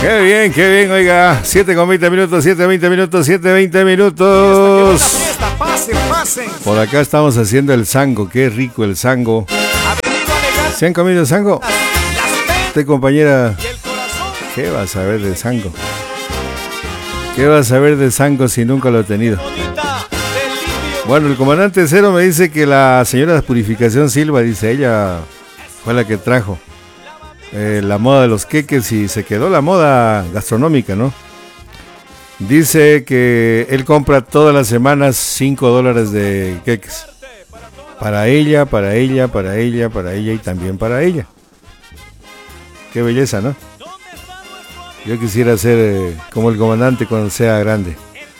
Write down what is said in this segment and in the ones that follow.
Qué bien, oiga. 7:20 minutos, 7:20 minutos, 7:20 minutos. Por acá estamos haciendo el sango, qué rico el sango. ¿Se han comido el sango? Usted, compañera, ¿qué va a saber de sango? ¿Qué va a saber de sango si nunca lo he tenido? Bueno, el comandante Cero me dice que la señora Purificación Silva, dice, ella fue la que trajo la moda de los queques y se quedó la moda gastronómica, ¿no? Dice que él compra todas las semanas $5 de queques. Para ella, para ella, para ella, para ella y también para ella. Qué belleza, ¿no? Yo quisiera ser como el comandante cuando sea grande.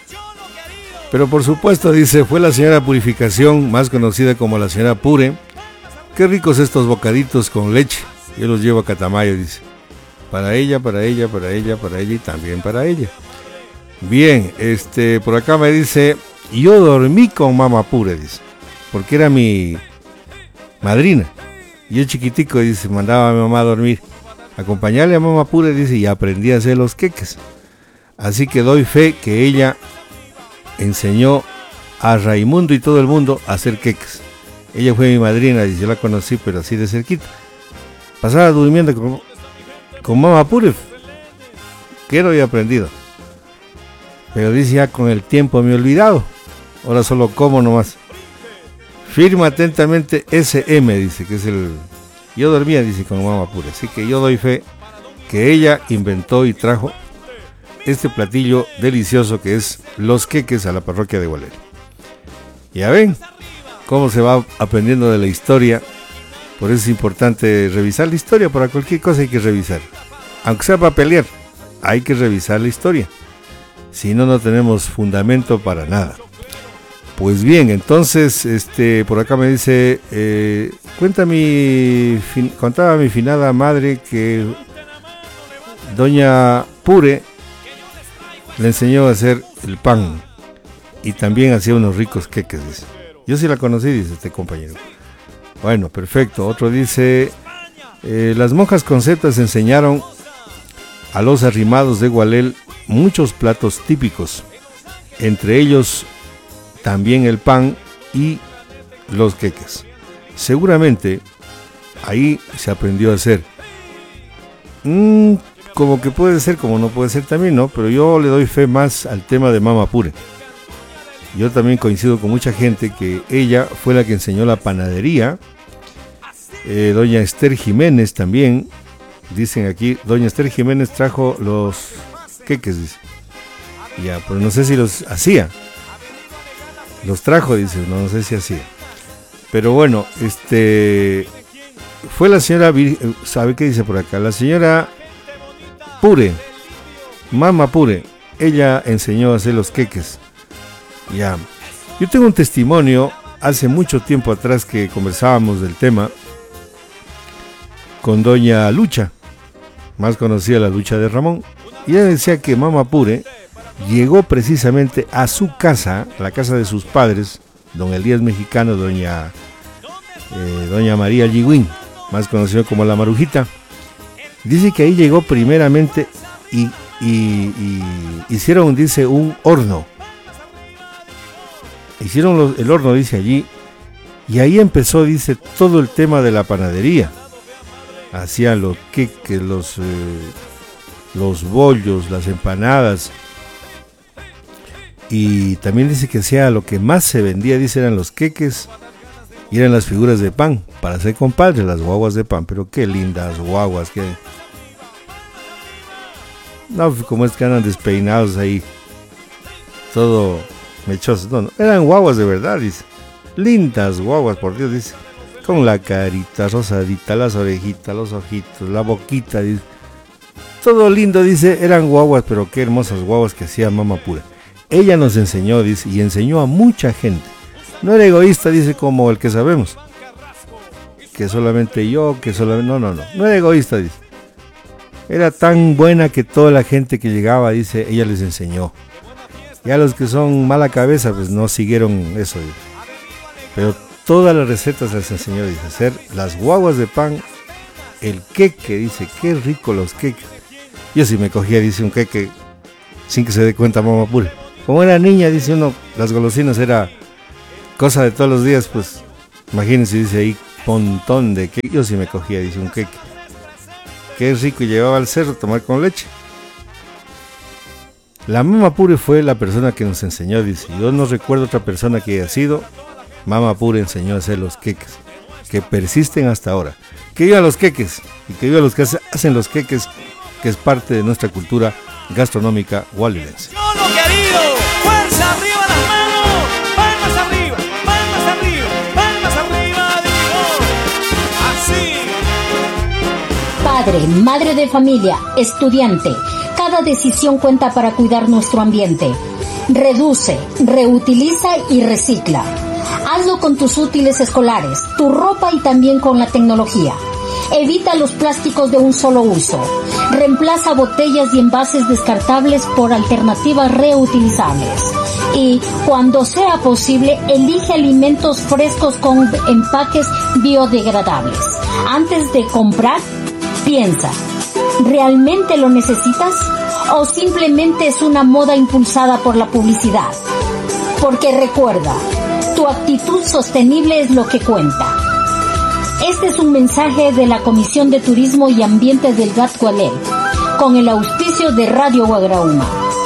Pero por supuesto, dice, fue la señora Purificación, más conocida como la señora Pure. Qué ricos estos bocaditos con leche. Yo los llevo a Catamayo, dice. Para ella, para ella, para ella, para ella y también para ella. Bien, por acá me dice, yo dormí con mamá Pure, dice, porque era mi madrina. Yo chiquitico, dice, mandaba a mi mamá a dormir. Acompañarle a mamá Pure, dice, y aprendí a hacer los queques. Así que doy fe que ella enseñó a Raimundo y todo el mundo a hacer queques. Ella fue mi madrina, dice, yo la conocí, pero así de cerquita. Pasaba durmiendo con mamá Pure. Que no había aprendido. Pero dice, ya con el tiempo me he olvidado. Ahora solo como nomás. Firma atentamente SM, dice, que es el... Yo dormía, dice, con mamá Pure. Así que yo doy fe que ella inventó y trajo este platillo delicioso que es los queques a la parroquia de Gualel. Ya ven cómo se va aprendiendo de la historia. Por eso es importante revisar la historia. Para cualquier cosa hay que revisar. Aunque sea para pelear, hay que revisar la historia. Si no, no tenemos fundamento para nada. Pues bien, entonces, por acá me dice, contaba mi finada madre que doña Pure le enseñó a hacer el pan y también hacía unos ricos queques, dice. Yo sí la conocí, dice este compañero. Bueno, perfecto. Otro dice, las monjas conceptas enseñaron a los arrimados de Gualel muchos platos típicos, entre ellos también el pan y los queques. Seguramente ahí se aprendió a hacer. Como que puede ser, como no puede ser también, ¿no? Pero yo le doy fe más al tema de mamá Pure. Yo también coincido con mucha gente que ella fue la que enseñó la panadería. Doña Esther Jiménez también, dicen aquí, doña Esther Jiménez trajo los queques, dice. Ya, pero no sé si los hacía. Los trajo, dice, no sé si hacía. Pero bueno, fue la señora, ¿sabe qué dice por acá? La señora Pure, mamá Pure, ella enseñó a hacer los queques. Ya, yo tengo un testimonio hace mucho tiempo atrás que conversábamos del tema con doña Lucha, más conocida la Lucha de Ramón, y ella decía que mamá Pure llegó precisamente a su casa, la casa de sus padres, don Elías Mexicano, doña María Yigüín, más conocida como la Marujita. Dice que ahí llegó primeramente y hicieron, dice, un horno. Hicieron el horno, dice, allí, y ahí empezó, dice, todo el tema de la panadería. Hacían los queques, los bollos, las empanadas. Y también dice que hacía lo que más se vendía, dice, eran los queques y eran las figuras de pan, para hacer compadre, las guaguas de pan. Pero qué lindas guaguas, que... No, como es que andan despeinados ahí, todo mechosos. No, eran guaguas de verdad, dice. Lindas guaguas, por Dios, dice. Con la carita rosadita, las orejitas, los ojitos, la boquita, dice. Todo lindo, dice, eran guaguas, pero qué hermosas guaguas que hacía mamá Pure. Ella nos enseñó, dice, y enseñó a mucha gente. No era egoísta, dice, como el que sabemos. Que solamente yo, que solamente... No era egoísta, dice. Era tan buena que toda la gente que llegaba, dice, ella les enseñó. Ya los que son mala cabeza, pues no siguieron eso, dice. Pero todas las recetas les enseñó, dice, hacer las guaguas de pan, el queque, dice, qué rico los queques. Yo sí me cogía, dice, un queque sin que se dé cuenta mamá Pure. Como era niña, dice uno, las golosinas era cosa de todos los días, pues imagínense, dice ahí, montón de queque. Yo sí me cogía, dice, un queque. Qué rico, y llevaba al cerro a tomar con leche. La mamá Pure fue la persona que nos enseñó, dice. Yo no recuerdo otra persona que haya sido. Mamá Pure enseñó a hacer los queques, que persisten hasta ahora. Que vivan los queques, y que vivan los que hacen los queques, que es parte de nuestra cultura gastronómica hualilense. Cholo querido, fuerza arriba las manos, palmas arriba, palmas arriba, palmas arriba, digo, así. Padre, madre de familia, estudiante, cada decisión cuenta para cuidar nuestro ambiente. Reduce, reutiliza y recicla. Hazlo con tus útiles escolares, tu ropa y también con la tecnología. Evita los plásticos de un solo uso. Reemplaza botellas y envases descartables por alternativas reutilizables. Y, cuando sea posible, elige alimentos frescos con empaques biodegradables. Antes de comprar, piensa, ¿realmente lo necesitas? ¿O simplemente es una moda impulsada por la publicidad? Porque recuerda, tu actitud sostenible es lo que cuenta. Este es un mensaje de la Comisión de Turismo y Ambiente del GAT Gualel, con el auspicio de Radio Guagrauma.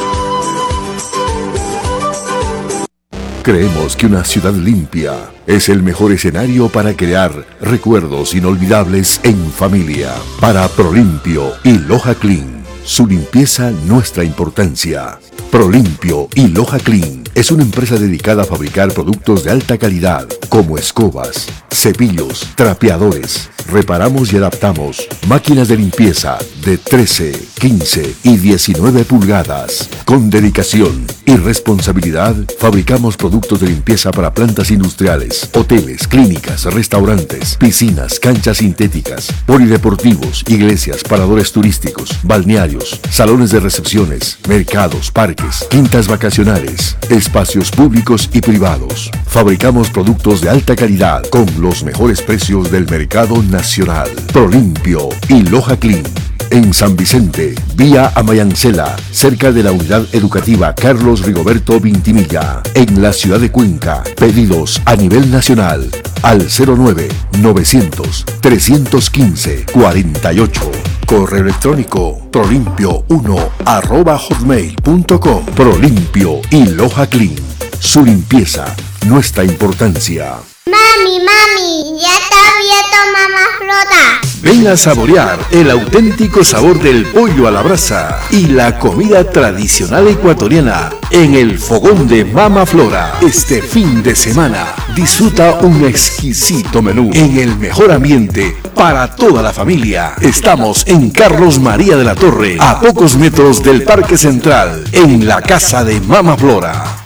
Creemos que una ciudad limpia es el mejor escenario para crear recuerdos inolvidables en familia. Para Prolimpio y Loja Clean, su limpieza nuestra importancia. Prolimpio y Loja Clean es una empresa dedicada a fabricar productos de alta calidad como escobas, cepillos, trapeadores. Reparamos y adaptamos máquinas de limpieza de 13, 15 y 19 pulgadas. Con dedicación y responsabilidad, fabricamos productos de limpieza para plantas industriales, hoteles, clínicas, restaurantes, piscinas, canchas sintéticas, polideportivos, iglesias, paradores turísticos, balnearios, salones de recepciones, mercados, parques, quintas vacacionales, espacios públicos y privados. Fabricamos productos de alta calidad con los mejores precios del mercado nacional. Prolimpio y Loja Clean. En San Vicente, vía Amayancela, cerca de la unidad educativa Carlos Rigoberto Vintimilla. En la ciudad de Cuenca, pedidos a nivel nacional al 09-900-315-48. Correo electrónico prolimpio1@hotmail.com. Prolimpio y Loja Clean. Su limpieza, nuestra importancia. Mami, ya está abierto Mama Flora. Ven a saborear el auténtico sabor del pollo a la brasa y la comida tradicional ecuatoriana en el fogón de Mama Flora. Este fin de semana disfruta un exquisito menú en el mejor ambiente para toda la familia. Estamos en Carlos María de la Torre, a pocos metros del Parque Central, en la casa de Mama Flora.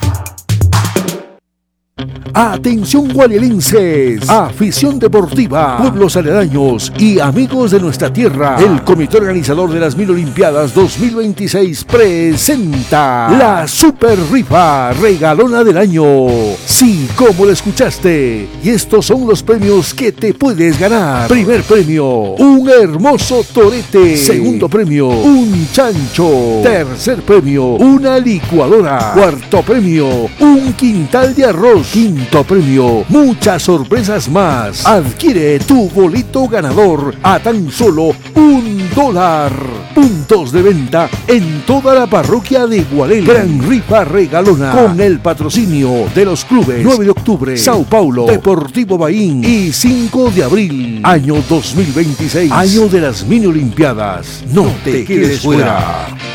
Atención gualielenses, afición deportiva, pueblos aledaños y amigos de nuestra tierra. El comité organizador de las 1000 Olimpiadas 2026 presenta la Super Rifa Regalona del Año. Sí, como lo escuchaste. Y estos son los premios que te puedes ganar. Primer premio, un hermoso torete. Segundo premio, un chancho. Tercer premio, una licuadora. Cuarto premio, un quintal de arroz. Quinto premio, muchas sorpresas más. Adquiere tu boleto ganador a tan solo $1. Puntos de venta en toda la parroquia de Gualel. Gran rifa regalona con el patrocinio de los clubes 9 de octubre, Sao Paulo, Deportivo Baín y 5 de abril, año 2026, año de las mini olimpiadas. No te quedes fuera.